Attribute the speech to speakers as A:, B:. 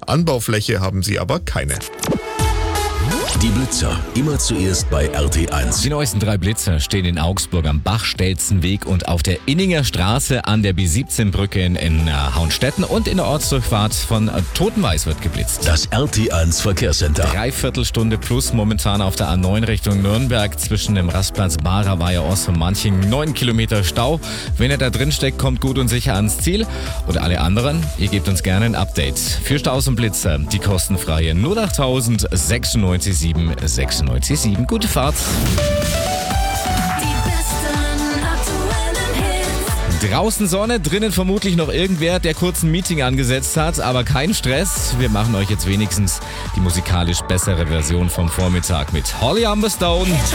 A: Anbaufläche haben sie aber keine.
B: Die Blitzer, immer zuerst bei RT1.
C: Die neuesten 3 Blitzer stehen in Augsburg am Bachstelzenweg und auf der Inninger Straße an der B17-Brücke in Hauenstetten und in der Ortsdurchfahrt von Totenweiß wird geblitzt.
B: Das RT1 Verkehrscenter.
C: Dreiviertelstunde plus momentan auf der A9 Richtung Nürnberg zwischen dem Rastplatz Barer-Weiher Ost und Manching. 9 Kilometer Stau. Wenn ihr da drin steckt, kommt gut und sicher ans Ziel. Und alle anderen, ihr gebt uns gerne ein Update. Für Staus und Blitzer die kostenfreie 08000 96 96 7. Gute Fahrt.
D: Die besten aktuellen Hits.
C: Draußen Sonne, drinnen vermutlich noch irgendwer, der kurz ein Meeting angesetzt hat, aber kein Stress. Wir machen euch jetzt wenigstens die musikalisch bessere Version vom Vormittag mit Holly Humberstone.